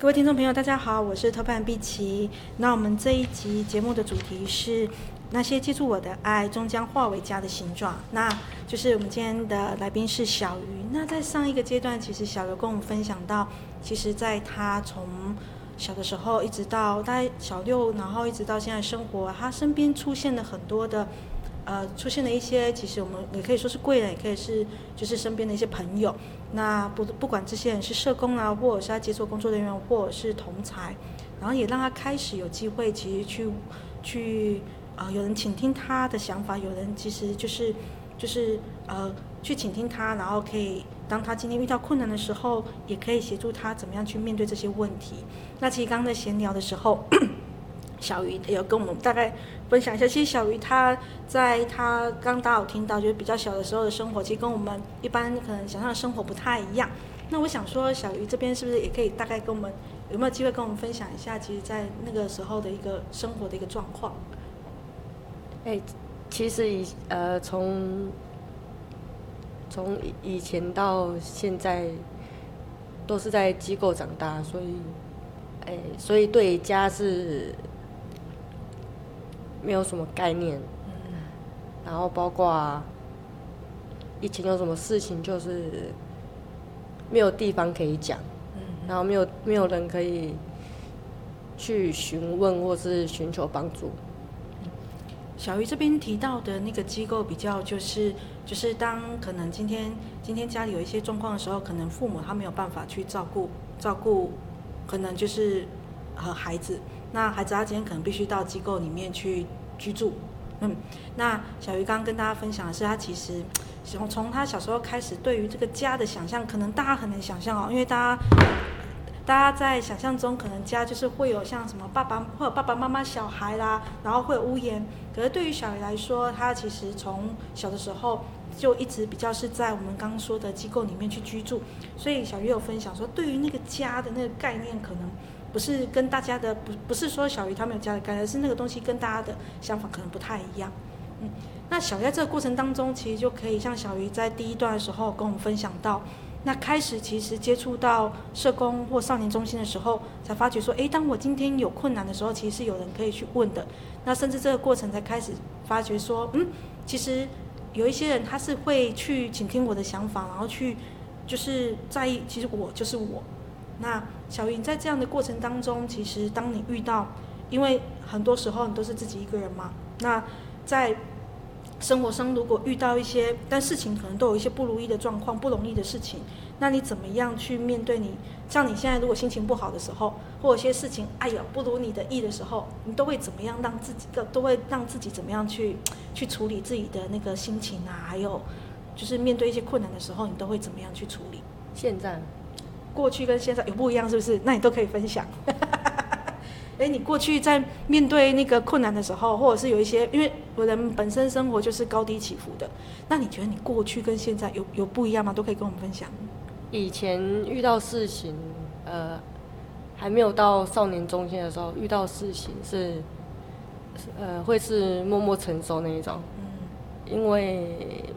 各位听众朋友，大家好，我是特派碧琪。那我们这一集节目的主题是那些接住我的爱，终将化为家的形状。那就是我们今天的来宾是小鱼。那在上一个阶段，其实小鱼跟我们分享到，其实在他从小的时候一直到大概小6，然后一直到现在生活，他身边出现了很多的。出现了一些，其实我们也可以说是贵人，也可以是就是身边的一些朋友。那不管这些人是社工啊，或者是他接触工作人员，或者是同才，然后也让他开始有机会，其实去有人倾听他的想法，有人其实就是去倾听他，然后可以当他今天遇到困难的时候，也可以协助他怎么样去面对这些问题。那其实刚刚在闲聊的时候。小鱼也有跟我们大概分享一下，其实小鱼他在他刚大家有听到，就是比较小的时候的生活，其实跟我们一般可能想象的生活不太一样。那我想说，小鱼这边是不是也可以大概跟我们有没有机会跟我们分享一下，其实在那个时候的一个生活的一个状况？ 其实从以前到现在都是在机构长大，所以对家是没有什么概念，然后包括以前有什么事情就是没有地方可以讲，然后没有人可以去询问或是寻求帮助。 小鱼这边提到的那个机构比较就是当可能今天家里有一些状况的时候，可能父母他没有办法去照顾，可能就是孩子，那孩子他今天可能必须到机构里面去居住。那小鱼刚刚跟大家分享的是，他其实从他小时候开始，对于这个家的想象，可能大家很难想象哦，因为大家在想象中，可能家就是会有像什么会有爸爸妈妈、小孩啦，然后会有屋檐。可是对于小鱼来说，他其实从小的时候就一直比较是在我们刚刚说的机构里面去居住，所以小鱼有分享说，对于那个家的那个概念，可能不是跟大家的不是说小鱼他们有家的概念，而是那个东西跟大家的想法可能不太一样。那小鱼在这个过程当中，其实就可以像小鱼在第一段的时候跟我们分享到。那开始其实接触到社工或少年中心的时候，才发觉说，当我今天有困难的时候，其实是有人可以去问的。那甚至这个过程才开始发觉说，其实有一些人他是会去倾听我的想法，然后去就是在意，其实我就是我。那小鱼在这样的过程当中，其实当你遇到，因为很多时候你都是自己一个人嘛，那在生活上如果遇到一些，但事情可能都有一些不如意的状况，不容易的事情，那你怎么样去面对像你现在如果心情不好的时候，或有些事情不如你的意的时候，你都会怎么样都会让自己怎么样去处理自己的那个心情啊，还有就是面对一些困难的时候，你都会怎么样去处理？ 现在过去跟现在有不一样是不是？那你都可以分享。你过去在面对那个困难的时候，或者是有一些，因为人本身生活就是高低起伏的，那你觉得你过去跟现在有不一样吗？都可以跟我们分享。 以前遇到事情，还没有到少年中心的时候，遇到事情会是默默承受那一种，因为